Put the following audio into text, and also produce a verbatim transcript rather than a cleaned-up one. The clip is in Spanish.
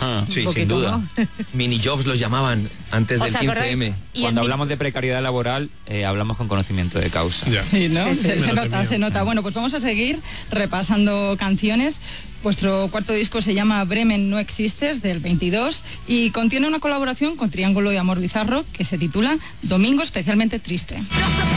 Ajá. Sí, poquito, sin duda. ¿no? Mini jobs los llamaban antes del ¿Os quince acordáis? eme. Y Cuando en mi- hablamos de precariedad laboral, eh, hablamos con conocimiento de causa. Ya. Sí, ¿no? Sí, sí, se, me se lo nota, temía. se nota. Bueno, pues vamos a seguir repasando canciones. Vuestro cuarto disco se llama Bremen no existes, del veintidós, y contiene una colaboración con Triángulo de Amor Bizarro que se titula Domingo especialmente triste. No se